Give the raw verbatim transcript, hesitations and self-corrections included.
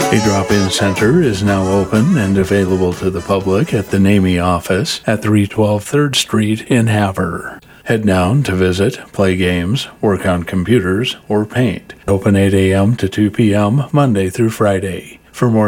A drop-in center is now open and available to the public at the NAMI office at three twelve third Street in Havre. Head down to visit, play games, work on computers, or paint. Open eight a.m. to two p.m. Monday through Friday. For more